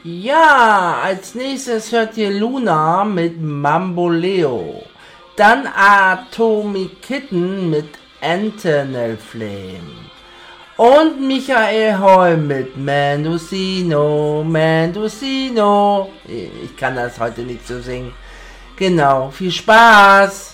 Ja, als nächstes hört ihr Luna mit Mamboleo. Dann Atomic Kitten mit Antenna Flame. Und Michael Holm mit Mendocino. Ich kann das heute nicht so singen. Genau, viel Spaß!